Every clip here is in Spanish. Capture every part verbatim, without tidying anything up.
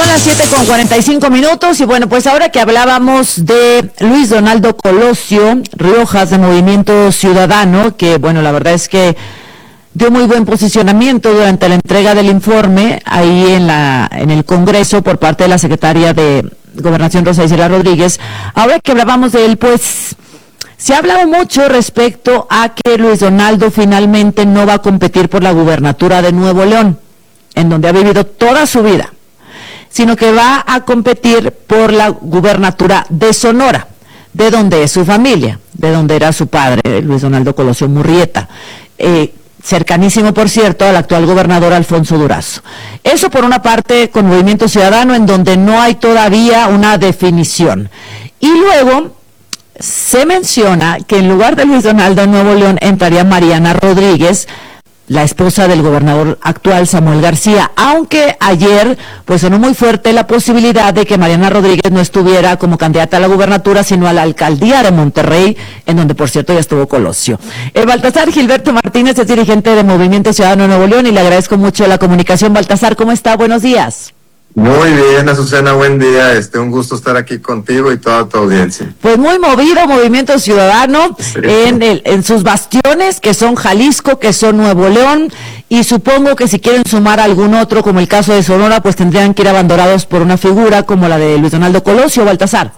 las siete con cuarenta y cinco minutos y bueno, pues ahora que hablábamos de Luis Donaldo Colosio Riojas de Movimiento Ciudadano, que bueno, la verdad es que dio muy buen posicionamiento durante la entrega del informe ahí en la en el Congreso por parte de la secretaria de Gobernación, Rosa Isela Rodríguez. Ahora que hablábamos de él, pues se ha hablado mucho respecto a que Luis Donaldo finalmente no va a competir por la gubernatura de Nuevo León, en donde ha vivido toda su vida, sino que va a competir por la gubernatura de Sonora, de donde es su familia, de donde era su padre, Luis Donaldo Colosio Murrieta, eh, cercanísimo, por cierto, al actual gobernador Alfonso Durazo. Eso por una parte con Movimiento Ciudadano, en donde no hay todavía una definición. Y luego se menciona que en lugar de Luis Donaldo en Nuevo León entraría Mariana Rodríguez, la esposa del gobernador actual Samuel García, aunque ayer pues sonó muy fuerte la posibilidad de que Mariana Rodríguez no estuviera como candidata a la gubernatura, sino a la alcaldía de Monterrey, en donde por cierto ya estuvo Colosio. Eh, Baltasar Gilberto Martínez es dirigente de Movimiento Ciudadano de Nuevo León y le agradezco mucho la comunicación. Baltasar, ¿cómo está? Buenos días. Muy bien, Azucena, buen día. Este, un gusto estar aquí contigo y toda tu audiencia. Pues muy movido Movimiento Ciudadano, sí, en, el, en sus bastiones, que son Jalisco, que son Nuevo León, y supongo que si quieren sumar algún otro, como el caso de Sonora, pues tendrían que ir abandonados por una figura como la de Luis Donaldo Colosio. Baltasar.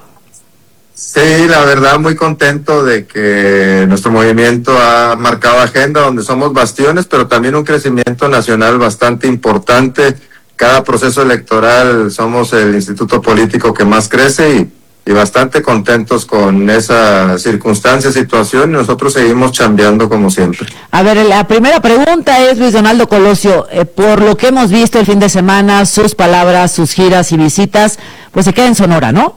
Sí, la verdad, muy contento de que nuestro movimiento ha marcado agenda, donde somos bastiones, pero también un crecimiento nacional bastante importante. Cada proceso electoral somos el instituto político que más crece y, y bastante contentos con esa circunstancia, situación, y nosotros seguimos chambeando como siempre. A ver, la primera pregunta es, Luis Donaldo Colosio, eh, por lo que hemos visto el fin de semana, sus palabras, sus giras y visitas, pues se queda en Sonora, ¿no?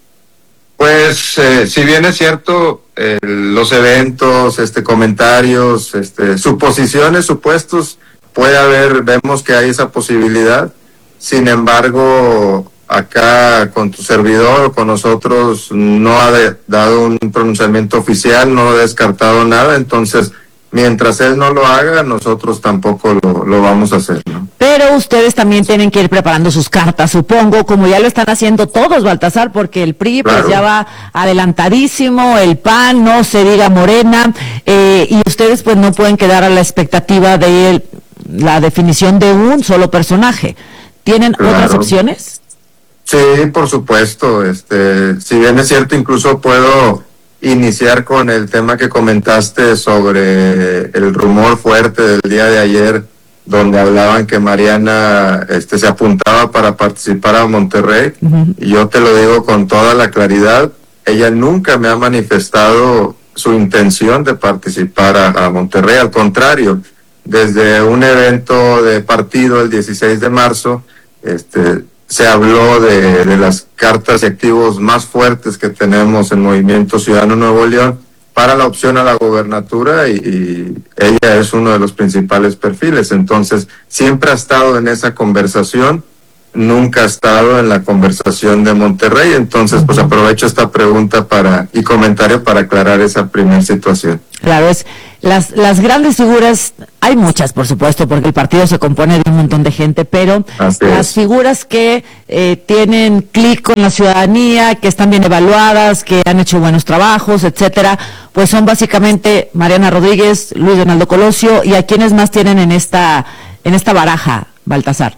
Pues, eh, si bien es cierto, eh, los eventos, este, comentarios, este, suposiciones, supuestos, puede haber, vemos que hay esa posibilidad. Sin embargo, acá con tu servidor, con nosotros, no ha de, dado un pronunciamiento oficial, no ha descartado nada. Entonces, mientras él no lo haga, nosotros tampoco lo, lo vamos a hacer, ¿no? Pero ustedes también tienen que ir preparando sus cartas, supongo, como ya lo están haciendo todos, Baltasar, porque el P R I pues claro, ya va adelantadísimo, el P A N, no se diga Morena, eh, y ustedes pues no pueden quedar a la expectativa de él, la definición de un solo personaje. ¿Tienen claro, otras opciones? Sí, por supuesto. Este, si bien es cierto, incluso puedo iniciar con el tema que comentaste sobre el rumor fuerte del día de ayer, donde hablaban que Mariana este, se apuntaba para participar a Monterrey. Uh-huh. Y yo te lo digo con toda la claridad, ella nunca me ha manifestado su intención de participar a, a Monterrey, al contrario. Desde un evento de partido el dieciséis de marzo, este, se habló de, de las cartas y activos más fuertes que tenemos en Movimiento Ciudadano Nuevo León para la opción a la gobernatura y, y ella es uno de los principales perfiles. Entonces, siempre ha estado en esa conversación, nunca ha estado en la conversación de Monterrey. Entonces, pues aprovecho esta pregunta para y comentario para aclarar esa primera situación. Claro, es las las grandes figuras, hay muchas por supuesto, porque el partido se compone de un montón de gente, pero Así las es. figuras que eh, tienen clic con la ciudadanía, que están bien evaluadas, que han hecho buenos trabajos, etcétera, pues son básicamente Mariana Rodríguez, Luis Donaldo Colosio, y a quienes más tienen en esta en esta baraja, Baltasar.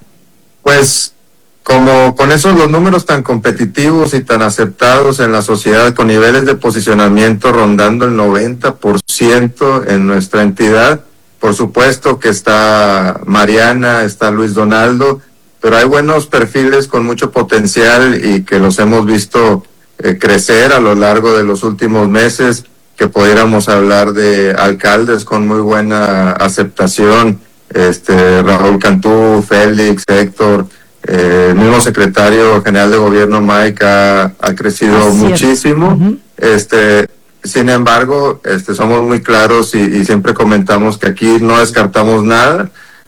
Pues como con esos los números tan competitivos y tan aceptados en la sociedad, con niveles de posicionamiento rondando el noventa por ciento en nuestra entidad, por supuesto que está Mariana, está Luis Donaldo, pero hay buenos perfiles con mucho potencial y que los hemos visto eh, crecer a lo largo de los últimos meses, que pudiéramos hablar de alcaldes con muy buena aceptación, este Raúl Cantú, Félix, Héctor, Eh, el mismo secretario general de gobierno Mike ha, ha crecido Así muchísimo. Uh-huh. Este, sin embargo, este, somos muy claros y, y siempre comentamos que aquí no descartamos nada.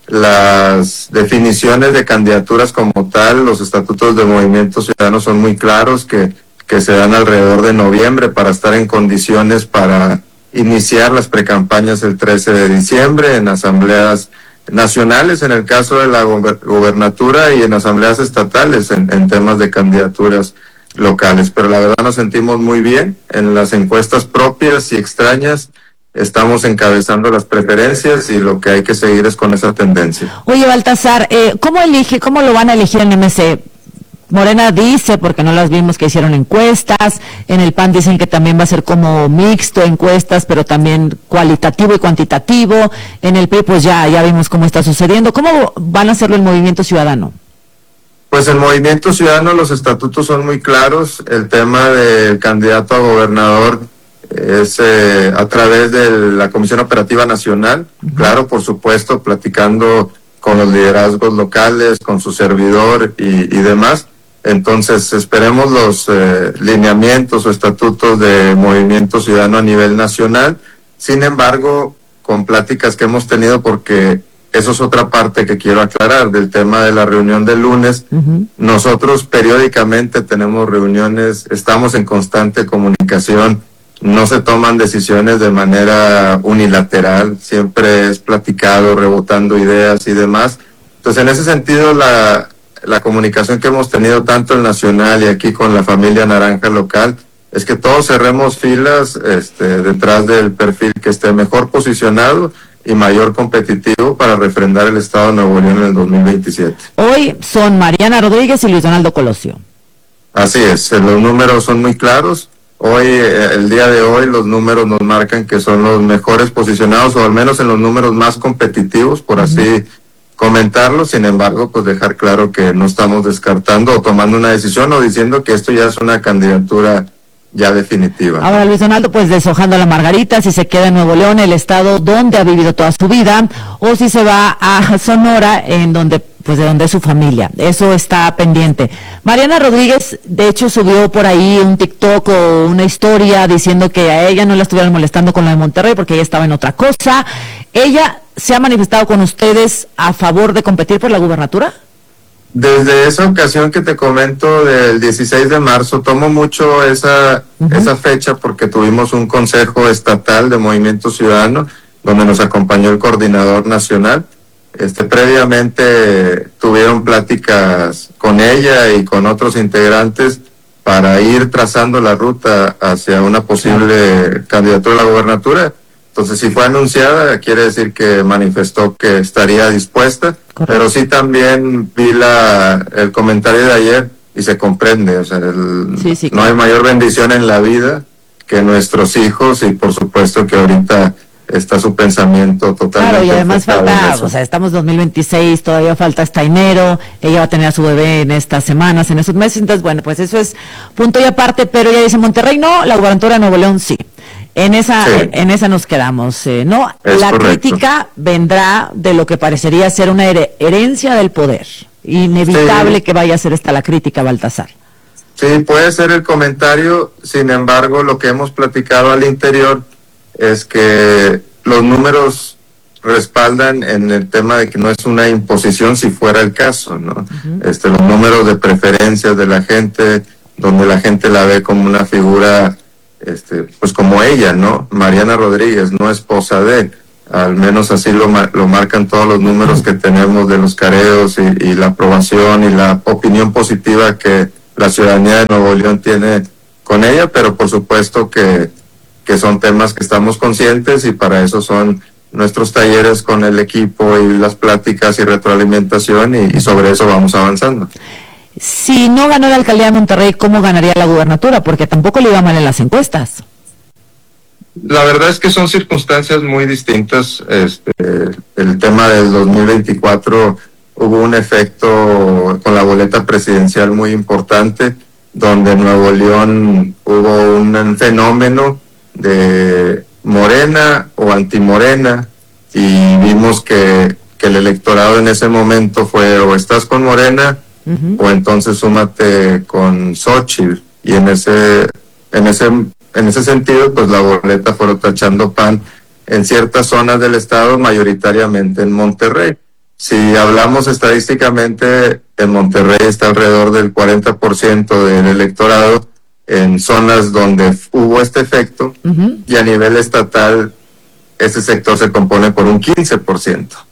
Las definiciones de candidaturas como tal, los estatutos de Movimiento Ciudadano son muy claros, que, que se dan alrededor de noviembre para estar en condiciones para iniciar las precampañas el trece de diciembre en asambleas nacionales en el caso de la gobernatura y en asambleas estatales en, en temas de candidaturas locales. Pero la verdad nos sentimos muy bien en las encuestas propias y extrañas. Estamos encabezando las preferencias y lo que hay que seguir es con esa tendencia. Oye, Baltasar, eh, ¿cómo elige, cómo lo van a elegir en M C? Morena dice, porque no las vimos, que hicieron encuestas, en el P A N dicen que también va a ser como mixto encuestas, pero también cualitativo y cuantitativo, en el P R I pues ya, ya vimos cómo está sucediendo. ¿Cómo van a hacerlo el Movimiento Ciudadano? Pues el Movimiento Ciudadano, los estatutos son muy claros, el tema del candidato a gobernador es eh, a través de la Comisión Operativa Nacional, uh-huh. Claro, por supuesto, platicando con los liderazgos locales, con su servidor y, y demás. Entonces, esperemos los eh, lineamientos o estatutos de Movimiento Ciudadano a nivel nacional. Sin embargo, con pláticas que hemos tenido, porque eso es otra parte que quiero aclarar del tema de la reunión del lunes. Uh-huh. Nosotros periódicamente tenemos reuniones, estamos en constante comunicación, no se toman decisiones de manera unilateral, siempre es platicado, rebotando ideas y demás. Entonces, en ese sentido, la... la comunicación que hemos tenido tanto en Nacional y aquí con la familia Naranja local, es que todos cerremos filas este, detrás del perfil que esté mejor posicionado y mayor competitivo para refrendar el Estado de Nuevo León en el dos mil veintisiete. Hoy son Mariana Rodríguez y Luis Donaldo Colosio. Así es, los números son muy claros. Hoy, el día de hoy, los números nos marcan que son los mejores posicionados, o al menos en los números más competitivos, por uh-huh. así comentarlo. Sin embargo, pues dejar claro que no estamos descartando o tomando una decisión o diciendo que esto ya es una candidatura ya definitiva. Ahora, Luis Donaldo, pues deshojando la margarita, si se queda en Nuevo León, el estado donde ha vivido toda su vida, o si se va a Sonora, en donde, pues de donde es su familia. Eso está pendiente. Mariana Rodríguez, de hecho, subió por ahí un TikTok o una historia diciendo que a ella no la estuvieran molestando con la de Monterrey porque ella estaba en otra cosa. ¿Ella se ha manifestado con ustedes a favor de competir por la gubernatura? Desde esa ocasión que te comento del dieciséis de marzo, tomo mucho esa, uh-huh. esa fecha porque tuvimos un consejo estatal de Movimiento Ciudadano donde nos acompañó el coordinador nacional. Este, previamente tuvieron pláticas con ella y con otros integrantes para ir trazando la ruta hacia una posible uh-huh. candidatura a la gubernatura. Entonces, si fue anunciada, quiere decir que manifestó que estaría dispuesta. Correcto. Pero sí también vi la, el comentario de ayer y se comprende. O sea, el, sí, sí, claro. No hay mayor bendición en la vida que nuestros hijos, y por supuesto que ahorita está su pensamiento totalmente. Claro, y además falta, o sea, estamos en dos mil veintiséis, todavía falta hasta enero, ella va a tener a su bebé en estas semanas, en esos meses. Entonces, bueno, pues eso es punto y aparte, pero ella dice Monterrey no, la gubernatura de Nuevo León sí. En esa, sí. en esa nos quedamos, eh, ¿no? Es la correcto. Crítica vendrá de lo que parecería ser una her- herencia del poder. Inevitable sí. que vaya a ser esta la crítica, Baltasar. Sí, puede ser el comentario. Sin embargo, lo que hemos platicado al interior es que los números respaldan en el tema de que no es una imposición si fuera el caso, ¿no? Uh-huh. Este, los números de preferencias de la gente, donde la gente la ve como una figura, este, pues como ella, ¿no? Mariana Rodríguez, no esposa de, al menos así lo, lo marcan todos los números que tenemos de los careos y, y la aprobación y la opinión positiva que la ciudadanía de Nuevo León tiene con ella, pero por supuesto que, que son temas que estamos conscientes y para eso son nuestros talleres con el equipo y las pláticas y retroalimentación y, y sobre eso vamos avanzando. Si no ganó la alcaldía de Monterrey, ¿cómo ganaría la gubernatura? Porque tampoco le iba mal en las encuestas. La verdad es que son circunstancias muy distintas. Este, el tema del dos mil veinticuatro hubo un efecto con la boleta presidencial muy importante, donde en Nuevo León hubo un fenómeno de morena o antimorena y vimos que, que el electorado en ese momento fue o estás con Morena uh-huh. o entonces súmate con Xóchitl, y en ese en ese en ese sentido pues la boleta fue tachando P A N en ciertas zonas del estado, mayoritariamente en Monterrey. Si hablamos estadísticamente, en Monterrey está alrededor del cuarenta por ciento del electorado en zonas donde hubo este efecto, uh-huh. y a nivel estatal ese sector se compone por un quince por ciento.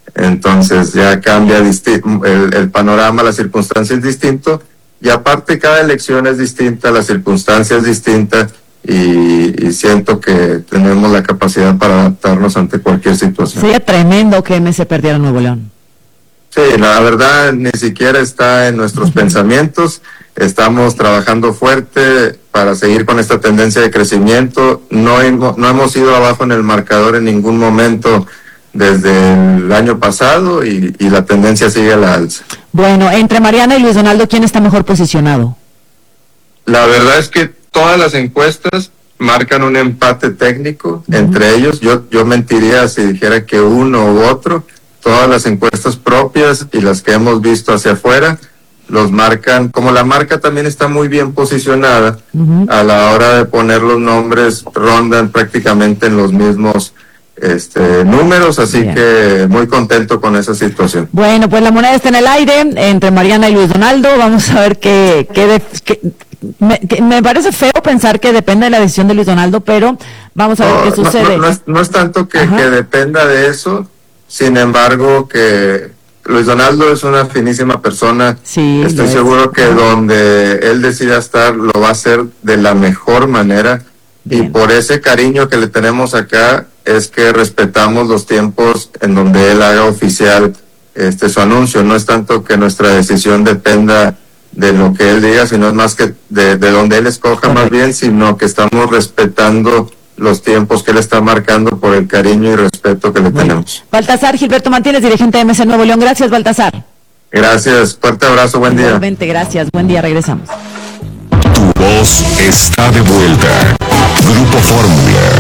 Entonces ya cambia disti- el, el panorama, la circunstancia es distinto, y aparte cada elección es distinta, la circunstancia es distinta, y, y siento que tenemos la capacidad para adaptarnos ante cualquier situación. Sería tremendo que M S perdiera Nuevo León. Sí, la verdad ni siquiera está en nuestros uh-huh. pensamientos. Estamos trabajando fuerte para seguir con esta tendencia de crecimiento. No hemos, no hemos ido abajo en el marcador en ningún momento desde el año pasado, y, y la tendencia sigue a la alza. Bueno, entre Mariana y Luis Donaldo, ¿quién está mejor posicionado? La verdad es que todas las encuestas marcan un empate técnico uh-huh. entre ellos. Yo, yo mentiría si dijera que uno u otro. Todas las encuestas propias y las que hemos visto hacia afuera los marcan, como la marca también está muy bien posicionada, uh-huh. a la hora de poner los nombres rondan prácticamente en los mismos este números, así bien. Que muy contento con esa situación. Bueno, pues la moneda está en el aire entre Mariana y Luis Donaldo. Vamos a ver qué, qué, de, qué me, que me parece feo pensar que depende de la decisión de Luis Donaldo, pero vamos a ver no, qué sucede. No, no, no, es, no es tanto que, que dependa de eso, sin embargo que Luis Donaldo es una finísima persona. Sí, estoy seguro que donde él decida estar lo va a hacer de la mejor manera. Bien. Y por ese cariño que le tenemos acá es que respetamos los tiempos en donde él haga oficial este su anuncio. No es tanto que nuestra decisión dependa de lo que él diga, sino es más que de, de donde él escoja. Correcto. Más bien, sino que estamos respetando los tiempos que él está marcando por el cariño y respeto que le bueno. tenemos. Baltasar Gilberto Martínez, dirigente de M S Nuevo León. Gracias, Baltasar. Gracias, fuerte abrazo, buen día. Igualmente, gracias, buen día, regresamos. Tu voz está de vuelta. Grupo Fórmula.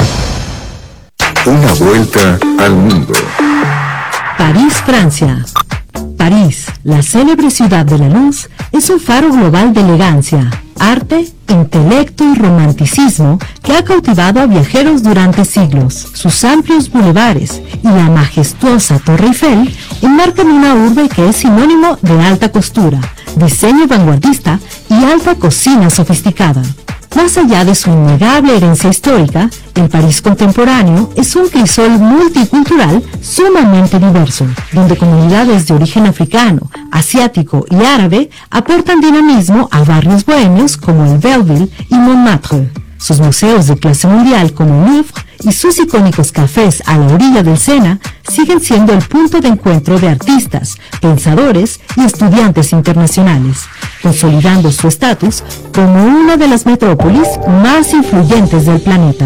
Una vuelta al mundo. París, Francia. París, la célebre ciudad de la luz, es un faro global de elegancia, arte, intelecto y romanticismo que ha cautivado a viajeros durante siglos. Sus amplios bulevares y la majestuosa Torre Eiffel enmarcan una urbe que es sinónimo de alta costura, diseño vanguardista y alta cocina sofisticada. Más allá de su innegable herencia histórica, el París contemporáneo es un crisol multicultural sumamente diverso, donde comunidades de origen africano, asiático y árabe aportan dinamismo a barrios bohemios como el Belleville y Montmartre. Sus museos de clase mundial como el Louvre y sus icónicos cafés a la orilla del Sena siguen siendo el punto de encuentro de artistas, pensadores y estudiantes internacionales, consolidando su estatus como una de las metrópolis más influyentes del planeta.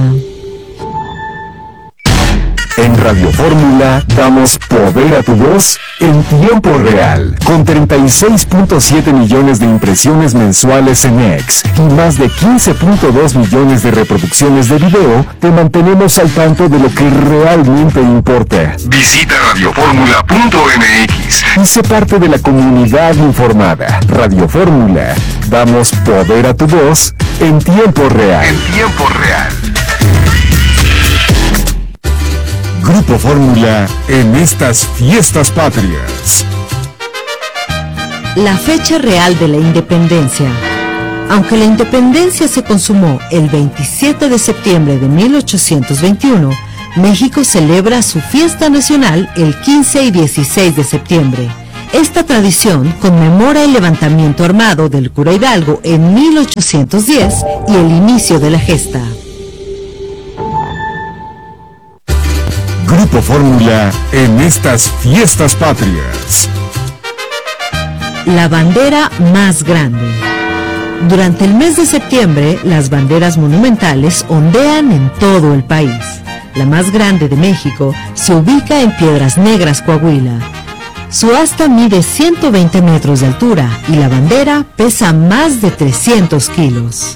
En Radio Fórmula damos poder a tu voz en tiempo real, con treinta y seis punto siete millones de impresiones mensuales en X y más de quince punto dos millones de reproducciones de video. Te mantenemos al tanto de lo que realmente importa. Visita radioformula punto m x y sé parte de la comunidad informada. Radio Fórmula, damos poder a tu voz en tiempo real. En tiempo real. Grupo Fórmula en estas fiestas patrias. La fecha real de la independencia. Aunque la independencia se consumó el veintisiete de septiembre de mil ochocientos veintiuno, México celebra su fiesta nacional el quince y dieciséis de septiembre. Esta tradición conmemora el levantamiento armado del cura Hidalgo en mil ochocientos diez y el inicio de la gesta. Grupo Fórmula en estas fiestas patrias. La bandera más grande. Durante el mes de septiembre, las banderas monumentales ondean en todo el país. La más grande de México se ubica en Piedras Negras, Coahuila. Su asta mide ciento veinte metros de altura y la bandera pesa más de trescientos kilos.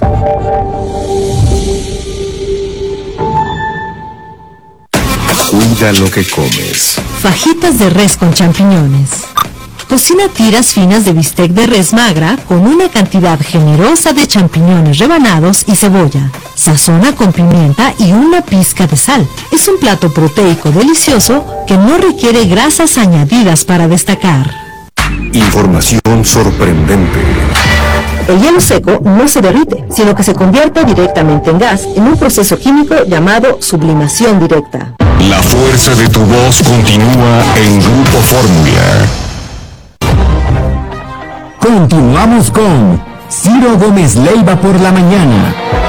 Cuida lo que comes. Fajitas de res con champiñones. Cocina tiras finas de bistec de res magra con una cantidad generosa de champiñones rebanados y cebolla. Sazona con pimienta y una pizca de sal. Es un plato proteico delicioso que no requiere grasas añadidas para destacar. Información sorprendente. El hielo seco no se derrite, sino que se convierte directamente en gas en un proceso químico llamado sublimación directa. La fuerza de tu voz continúa en Grupo Fórmula. Continuamos con Ciro Gómez Leiva por la mañana.